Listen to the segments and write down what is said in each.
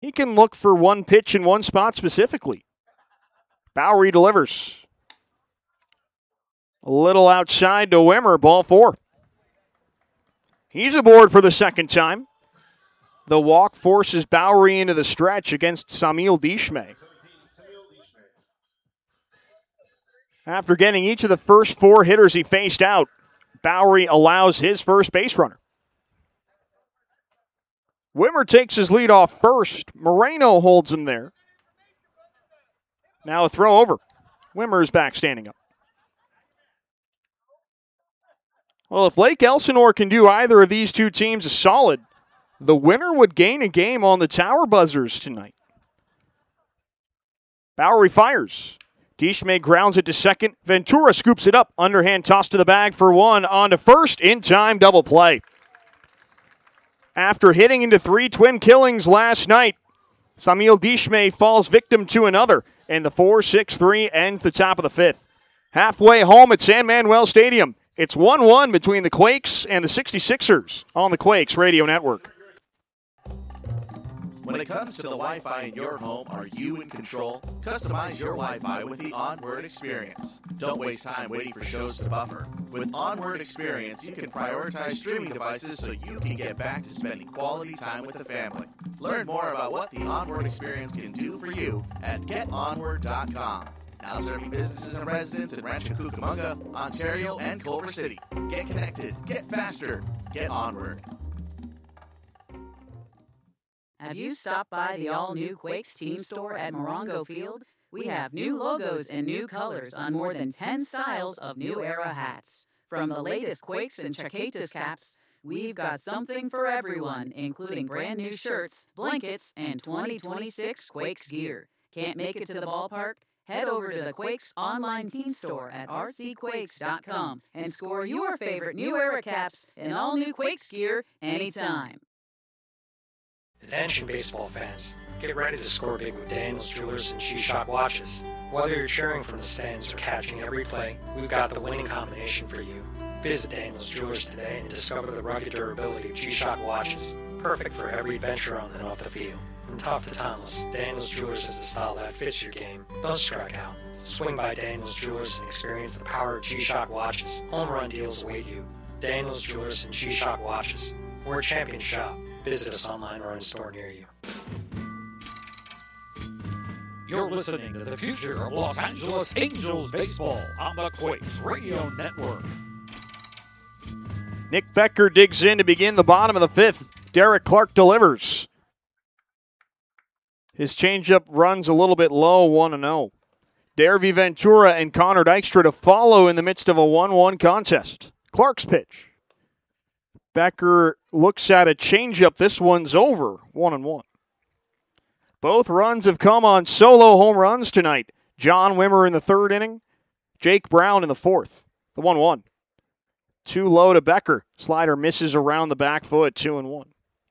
he can look for one pitch in one spot specifically. Bowery delivers. A little outside to Wimmer, ball 4. He's aboard for the second time. The walk forces Bowery into the stretch against Samil Dishme. After getting each of the first 4 hitters he faced out, Bowery allows his first base runner. Wimmer takes his lead off first. Moreno holds him there. Now a throw over. Wimmer is back standing up. Well, if Lake Elsinore can do either of these two teams a solid, the winner would gain a game on the tower buzzers tonight. Bowery fires. Dishme grounds it to second. Ventura scoops it up. Underhand toss to the bag for 1. On to first. In time, double play. After hitting into 3 twin killings last night, Samil Dishme falls victim to another, and the 4-6-3 ends the top of the 5th. Halfway home at San Manuel Stadium, it's 1-1 between the Quakes and the 66ers on the Quakes Radio Network. When it comes to the Wi-Fi in your home, are you in control? Customize your Wi-Fi with the Onward Experience. Don't waste time waiting for shows to buffer. With Onward Experience, you can prioritize streaming devices so you can get back to spending quality time with the family. Learn more about what the Onward Experience can do for you at getonward.com. Now serving businesses and residents in Rancho Cucamonga, Ontario, and Culver City. Get connected, get faster, get Onward. Have you stopped by the all-new Quakes team store at Morongo Field? We have new logos and new colors on more than 10 styles of new era hats. From the latest Quakes and Chaquetas caps, we've got something for everyone, including brand new shirts, blankets, and 2026 Quakes gear. Can't make it to the ballpark? Head over to the Quakes online team store at rcquakes.com and score your favorite new era caps and all new Quakes gear anytime. Attention baseball fans, get ready to score big with Daniels Jewelers and G-Shock watches. Whether you're cheering from the stands or catching every play, we've got the winning combination for you. Visit Daniels Jewelers today and discover the rugged durability of G-Shock watches, perfect for every adventure on and off the field. From tough to timeless, Daniels Jewelers has the style that fits your game. Don't strike out. Swing by Daniels Jewelers and experience the power of G-Shock watches. Home run deals await you. Daniels Jewelers and G-Shock watches. We're a champion shop. Visit us online or in a store near you. You're listening to the future of Los Angeles Angels baseball on the Quakes Radio Network. Nick Becker digs in to begin the bottom of the 5th. Derek Clark delivers. His changeup runs a little bit low, 1-0. Dervy Ventura and Connor Dykstra to follow in the midst of a 1-1 contest. Clark's pitch. Becker looks at a changeup. This one's over, 1-1. Both runs have come on solo home runs tonight. John Wimmer in the 3rd inning, Jake Brown in the 4th. The 1-1. Too low to Becker. Slider misses around the back foot, 2-1.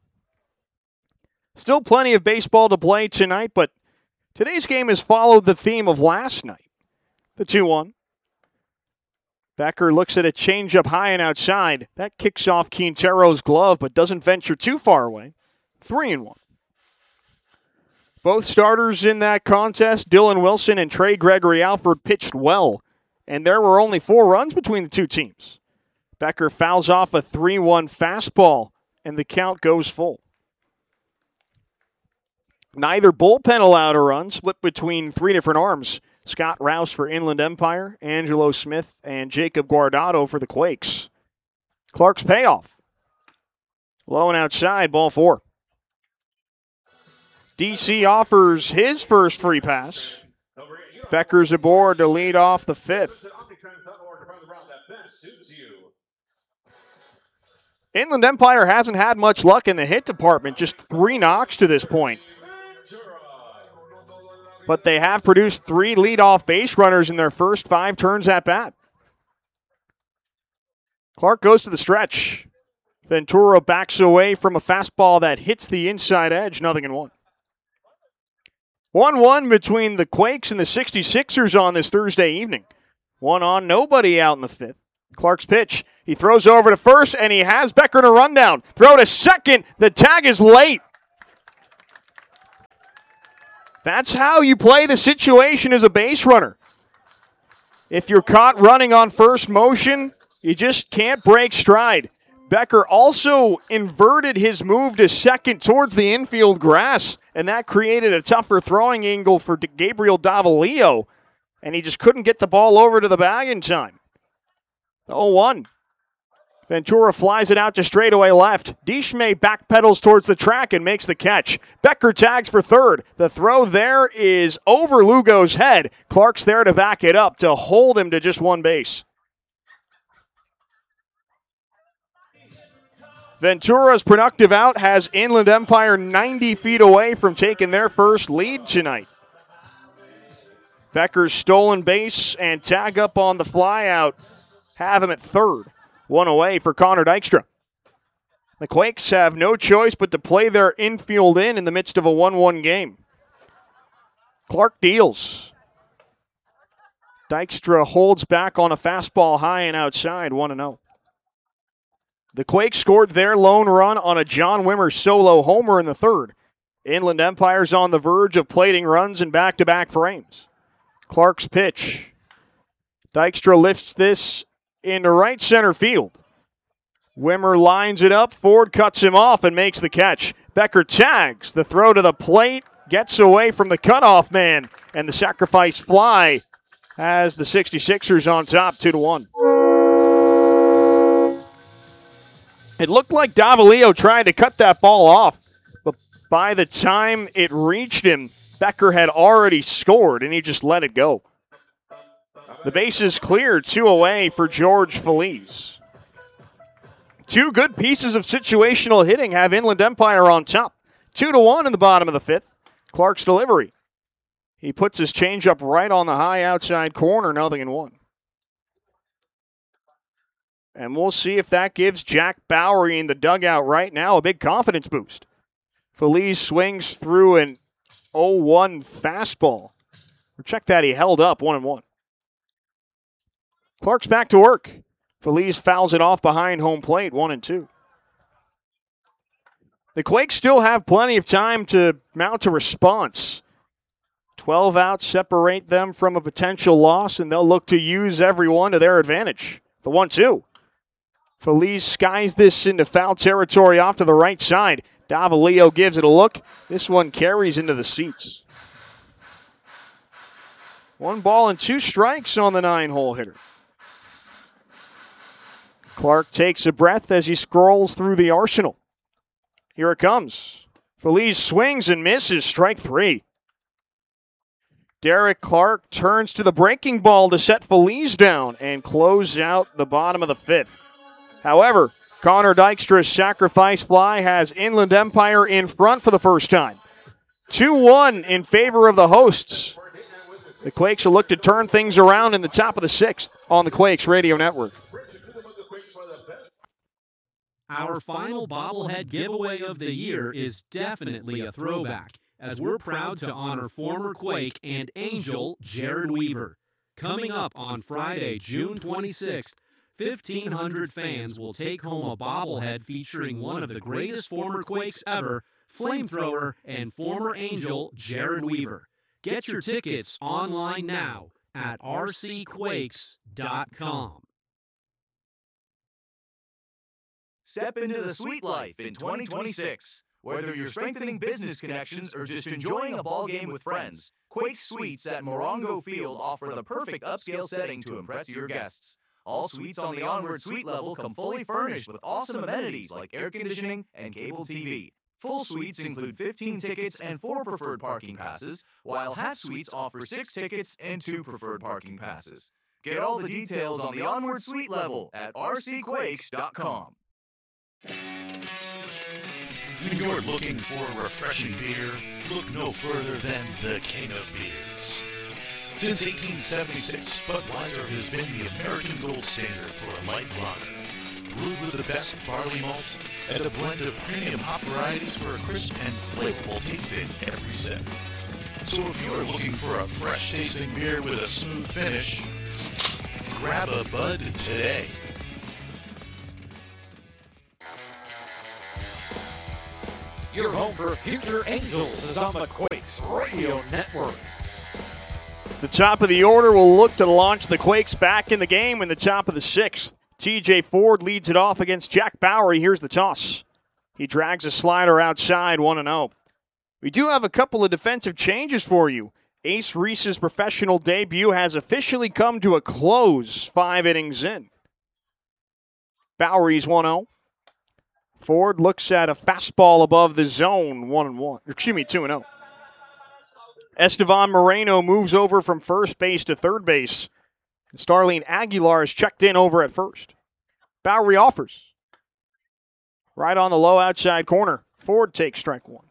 Still plenty of baseball to play tonight, but today's game has followed the theme of last night. The 2-1. Becker looks at a changeup high and outside. That kicks off Quintero's glove, but doesn't venture too far away. 3-1. Both starters in that contest, Dylan Wilson and Trey Gregory Alford, pitched well, and there were only 4 runs between the two teams. Becker fouls off a 3-1 fastball, and the count goes full. Neither bullpen allowed a run, split between 3 different arms. Scott Rouse for Inland Empire, Angelo Smith, and Jacob Guardado for the Quakes. Clark's payoff. Low and outside, ball 4. DC offers his first free pass. Becker's aboard to lead off the 5th. Inland Empire hasn't had much luck in the hit department, just 3 knocks to this point. But they have produced 3 leadoff base runners in their first 5 turns at bat. Clark goes to the stretch. Ventura backs away from a fastball that hits the inside edge, 0-1. 1-1 between the Quakes and the 66ers on this Thursday evening. 1 on, nobody out in the 5th. Clark's pitch. He throws over to first, and he has Becker in a rundown. Throw to second. The tag is late. That's how you play the situation as a base runner. If you're caught running on first motion, you just can't break stride. Becker also inverted his move to second towards the infield grass, and that created a tougher throwing angle for Gabriel Davalillo, and he just couldn't get the ball over to the bag in time. 0-1. Ventura flies it out to straightaway left. Deschmay backpedals towards the track and makes the catch. Becker tags for third. The throw there is over Lugo's head. Clark's there to back it up to hold him to just one base. Ventura's productive out has Inland Empire 90 feet away from taking their first lead tonight. Becker's stolen base and tag up on the flyout have him at third. One away for Connor Dykstra. The Quakes have no choice but to play their infield in the midst of a 1-1 game. Clark deals. Dykstra holds back on a fastball high and outside, 1-0. The Quakes scored their lone run on a John Wimmer solo homer in the third. Inland Empire's on the verge of plating runs in back-to-back frames. Clark's pitch. Dykstra lifts this into right center field. Wimmer lines it up. Ford cuts him off and makes the catch. Becker tags. The throw to the plate gets away from the cutoff man. And the sacrifice fly has the 66ers on top, 2-1. It looked like Davalillo tried to cut that ball off, but by the time it reached him, Becker had already scored, and he just let it go. The base is clear, 2 away for George Feliz. Two good pieces of situational hitting have Inland Empire on top. 2-1 in the bottom of the fifth. Clark's delivery. He puts his changeup right on the high outside corner, 0-1. And we'll see if that gives Jack Bowery in the dugout right now a big confidence boost. Feliz swings through an 0-1 fastball. Check that, he held up 1-1. Clark's back to work. Feliz fouls it off behind home plate, 1-2. The Quakes still have plenty of time to mount a response. 12 outs separate them from a potential loss, and they'll look to use every one to their advantage. The 1-2. Feliz skies this into foul territory off to the right side. Davalillo gives it a look. This one carries into the seats. 1 ball and 2 strikes on the 9-hole hitter. Clark takes a breath as he scrolls through the arsenal. Here it comes. Feliz swings and misses, strike 3. Derek Clark turns to the breaking ball to set Feliz down and close out the bottom of the fifth. However, Connor Dykstra's sacrifice fly has Inland Empire in front for the first time. 2-1 in favor of the hosts. The Quakes will look to turn things around in the top of the 6th on the Quakes Radio Network. Our final bobblehead giveaway of the year is definitely a throwback, as we're proud to honor former Quake and Angel Jared Weaver. Coming up on Friday, June 26th, 1,500 fans will take home a bobblehead featuring one of the greatest former Quakes ever, flamethrower and former Angel Jared Weaver. Get your tickets online now at rcquakes.com. Step into the sweet life in 2026. Whether you're strengthening business connections or just enjoying a ball game with friends, Quakes Suites at Morongo Field offer the perfect upscale setting to impress your guests. All suites on the Onward Suite level come fully furnished with awesome amenities like air conditioning and cable TV. Full suites include 15 tickets and 4 preferred parking passes, while half suites offer 6 tickets and 2 preferred parking passes. Get all the details on the Onward Suite level at rcquakes.com. When you're looking for a refreshing beer, look no further than the King of Beers. Since 1876, Budweiser has been the American gold standard for a light lager. Brewed with the best barley malt and a blend of premium hop varieties for a crisp and flavorful taste in every sip. So if you're looking for a fresh-tasting beer with a smooth finish, grab a Bud today. Your home for future Angels is on the Quakes Quakes Radio Network. The top of the order will look to launch the Quakes back in the game in the top of the 6th. TJ Ford leads it off against Jack Bowery. Here's the toss. He drags a slider outside, 1-0. We do have a couple of defensive changes for you. Ace Reese's professional debut has officially come to a close 5 innings in. Bowery's 1-0. Ford looks at a fastball above the zone, 2-0. Estevan Moreno moves over from first base to third base. And Starlene Aguilar is checked in over at first. Bowery offers. Right on the low outside corner. Ford takes strike 1.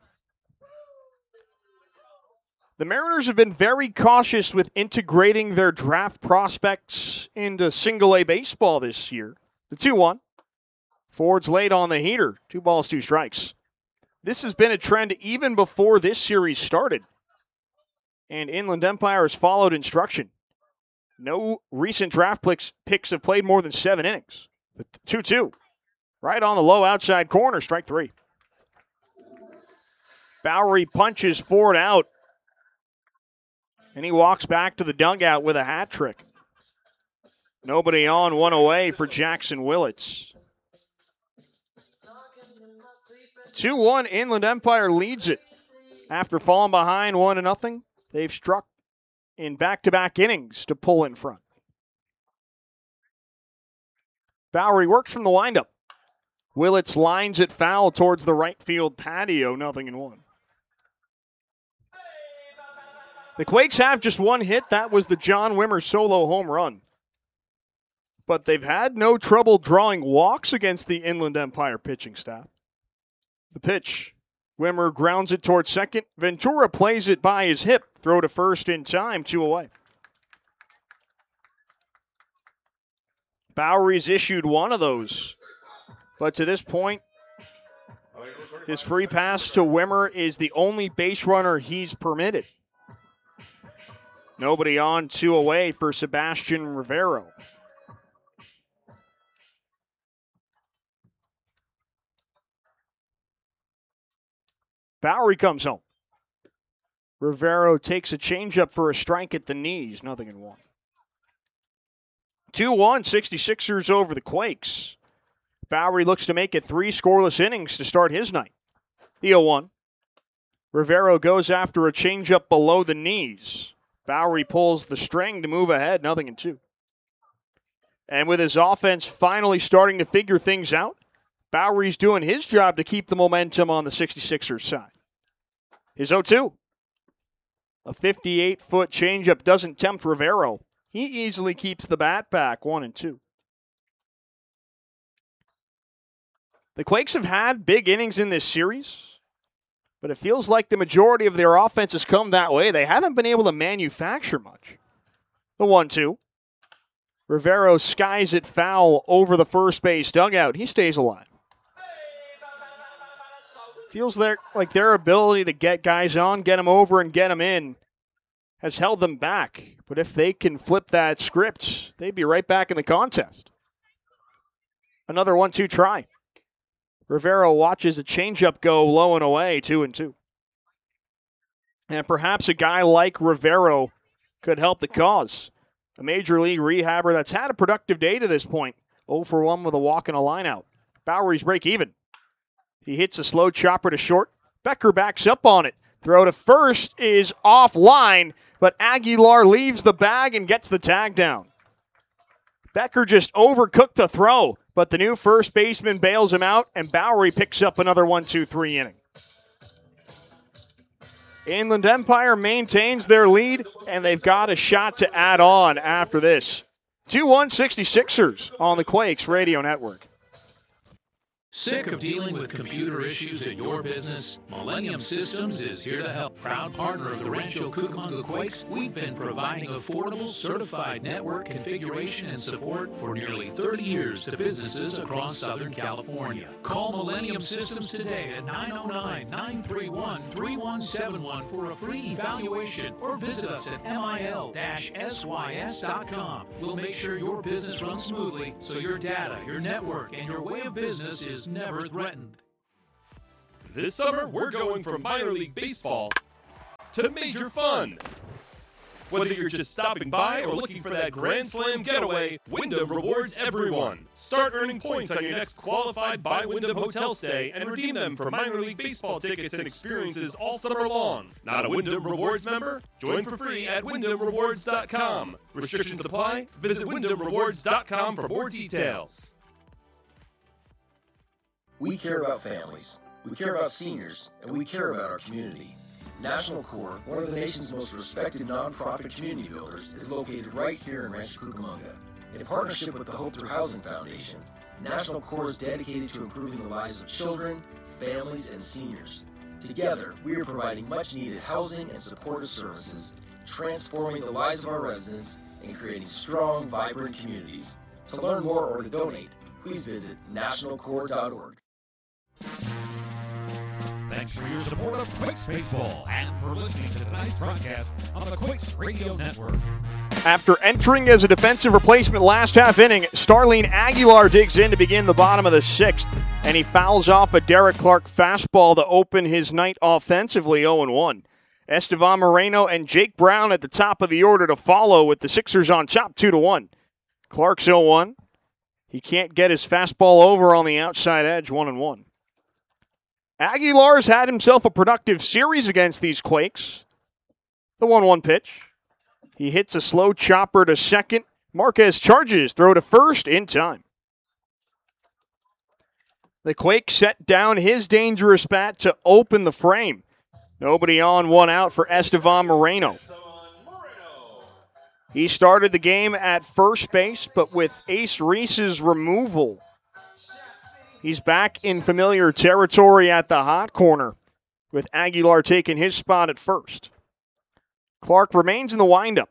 The Mariners have been very cautious with integrating their draft prospects into single-A baseball this year. The 2-1. Ford's late on the heater. 2 balls, 2 strikes. This has been a trend even before this series started. And Inland Empire has followed instruction. No recent draft picks have played more than 7 innings. The 2-2. Right on the low outside corner, strike 3. Bowery punches Ford out. And he walks back to the dugout with a hat trick. Nobody on, 1 away for Jackson Willits. 2-1, Inland Empire leads it. After falling behind 1-0, they've struck in back-to-back innings to pull in front. Bowery works from the windup. Willits lines it foul towards the right field patio, 0-1. The Quakes have just 1 hit. That was the John Wimmer solo home run. But they've had no trouble drawing walks against the Inland Empire pitching staff. The pitch. Wimmer grounds it towards second. Ventura plays it by his hip. Throw to first in time, 2 away. Bowery's issued 1 of those. But to this point, his free pass to Wimmer is the only base runner he's permitted. Nobody on, 2 away for Sebastian Rivero. Bowery comes home. Rivero takes a changeup for a strike at the knees, 0-1. 2-1, 66ers over the Quakes. Bowery looks to make it 3 scoreless innings to start his night. The 0-1. Rivero goes after a changeup below the knees. Bowery pulls the string to move ahead, 0-2. And with his offense finally starting to figure things out, Bowery's doing his job to keep the momentum on the 66ers side. His 0-2. A 58-foot changeup doesn't tempt Rivero. He easily keeps the bat back, 1-2. The Quakes have had big innings in this series, but it feels like the majority of their offense has come that way. They haven't been able to manufacture much. The 1-2. Rivero skies it foul over the first base dugout. He stays alive. Feels like their ability to get guys on, get them over, and get them in has held them back. But if they can flip that script, they'd be right back in the contest. Another 1-2 try. Rivero watches a changeup go low and away, 2-2. And perhaps a guy like Rivero could help the cause. A major league rehabber that's had a productive day to this point. 0 for 1 with a walk and a lineout. Bowery's break even. He hits a slow chopper to short. Becker backs up on it. Throw to first is offline, but Aguilar leaves the bag and gets the tag down. Becker just overcooked the throw, but the new first baseman bails him out, and Bowery picks up another 1-2-3 inning. Inland Empire maintains their lead, and they've got a shot to add on after this. 2-1 66ers on the Quakes Radio Network. Sick of dealing with computer issues in your business? Millennium Systems is here to help. Proud partner of the Rancho Cucamonga Quakes, we've been providing affordable, certified network configuration and support for nearly 30 years to businesses across Southern California. Call Millennium Systems today at 909-931-3171 for a free evaluation or visit us at mil-sys.com. We'll make sure your business runs smoothly so your data, your network, and your way of business is never threatened. This summer, we're going from minor league baseball to major fun. Whether you're just stopping by or looking for that Grand Slam getaway, Wyndham rewards everyone. Start earning points on your next qualified by Wyndham hotel stay and redeem them for minor league baseball tickets and experiences all summer long. Not a Wyndham Rewards member? Join for free at WyndhamRewards.com. Restrictions apply. Visit WyndhamRewards.com for more details. We care about families, we care about seniors, and we care about our community. National Corps, one of the nation's most respected nonprofit community builders, is located right here in Rancho Cucamonga. In partnership with the Hope Through Housing Foundation, National Corps is dedicated to improving the lives of children, families, and seniors. Together, we are providing much-needed housing and supportive services, transforming the lives of our residents, and creating strong, vibrant communities. To learn more or to donate, please visit nationalcorps.org. Thanks for your support of Quakes Baseball and for listening to tonight's broadcast on the Quakes Radio Network. After entering as a defensive replacement last half inning, Starlene Aguilar digs in to begin the bottom of the sixth, and he fouls off a Derek Clark fastball to open his night offensively 0-1. Estevan Moreno and Jake Brown at the top of the order to follow with the Sixers on top 2-1. Clark's 0-1. He can't get his fastball over on the outside edge 1-1. Aguilar's had himself a productive series against these Quakes. The 1-1 pitch. He hits a slow chopper to second. Marquez charges, throw to first in time. The Quakes set down his dangerous bat to open the frame. Nobody on, one out for Estevan Moreno. He started the game at first base, but with Ace Reese's removal, he's back in familiar territory at the hot corner, with Aguilar taking his spot at first. Clark remains in the windup.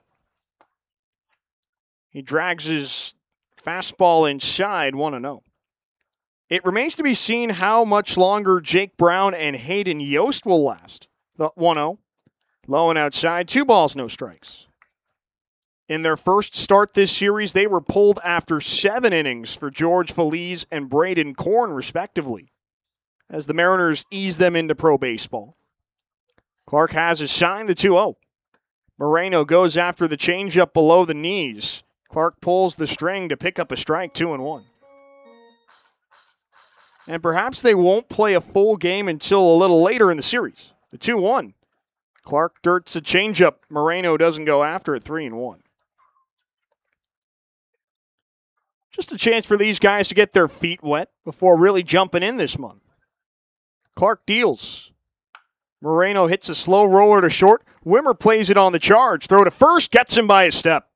He drags his fastball inside 1-0. It remains to be seen how much longer Jake Brown and Hayden Yost will last. The 1-0. Low and outside, 2 balls, no strikes. In their first start this series, they were pulled after 7 innings for George Feliz and Braden Korn, respectively, as the Mariners ease them into pro baseball. Clark has assigned the 2-0. Moreno goes after the changeup below the knees. Clark pulls the string to pick up a strike, 2-1. And perhaps they won't play a full game until a little later in the series. The 2-1. Clark dirts a changeup. Moreno doesn't go after it, 3-1. Just a chance for these guys to get their feet wet before really jumping in this month. Clark deals. Moreno hits a slow roller to short. Wimmer plays it on the charge. Throw to first, gets him by a step.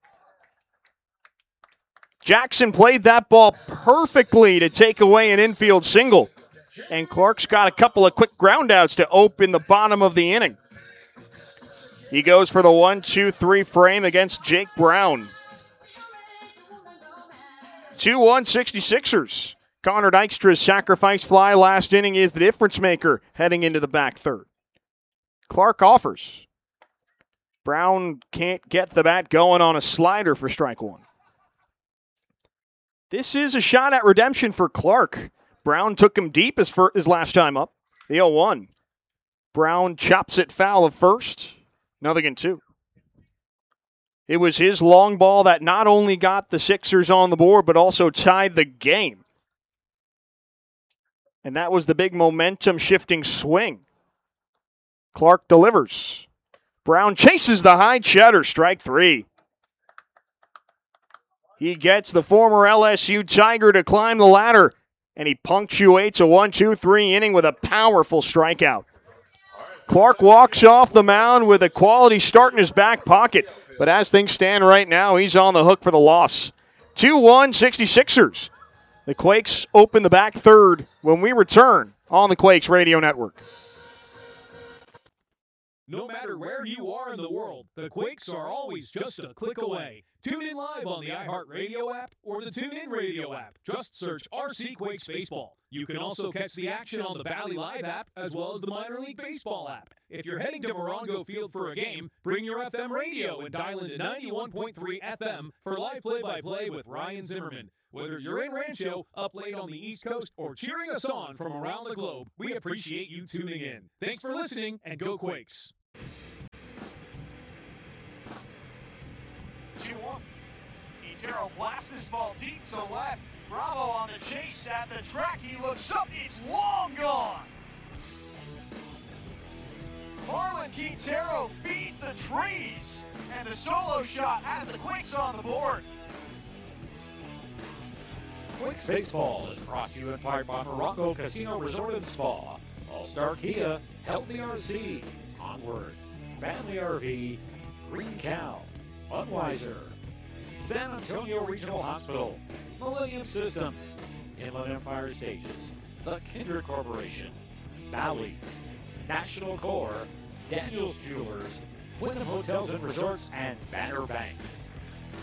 Jackson played that ball perfectly to take away an infield single. And Clark's got a couple of quick groundouts to open the bottom of the inning. He goes for the 1-2-3 frame against Jake Brown. 2-1 66ers. Connor Dykstra's sacrifice fly last inning is the difference maker heading into the back third. Clark offers. Brown can't get the bat going on a slider for strike one. This is a shot at redemption for Clark. Brown took him deep his last time up. The 0-1. Brown chops it foul of first. 0-2. It was his long ball that not only got the Sixers on the board, but also tied the game. And that was the big momentum-shifting swing. Clark delivers. Brown chases the high cheddar, strike 3. He gets the former LSU Tiger to climb the ladder, and he punctuates a 1-2-3 inning with a powerful strikeout. Clark walks off the mound with a quality start in his back pocket. But as things stand right now, he's on the hook for the loss. 2-1 66ers. The Quakes open the back third when we return on the Quakes Radio Network. No matter where you are in the world, the Quakes are always just a click away. Tune in live on the iHeartRadio app or the TuneIn Radio app. Just search RC Quakes Baseball. You can also catch the action on the Bally Live app as well as the Minor League Baseball app. If you're heading to Morongo Field for a game, bring your FM radio and dial into 91.3 FM for live play-by-play with Ryan Zimmerman. Whether you're in Rancho, up late on the East Coast, or cheering us on from around the globe, we appreciate you tuning in. Thanks for listening, and go Quakes! 2-1. Quintero blasts this ball deep to left. Bravo on the chase at the track. He looks up. It's long gone. Marlon Quintero feeds the trees. And the solo shot has the Quakes on the board. Quakes Baseball is brought to you in part by Morongo Casino Resort and Spa, All-Star Kia, Healthy RC, Onward, Family RV, Green Cow, Budweiser, San Antonio Regional Hospital, Millennium Systems, Inland Empire Stages, The Kinder Corporation, Bally's, National Corps, Daniels Jewelers, Wyndham Hotels and Resorts, and Banner Bank.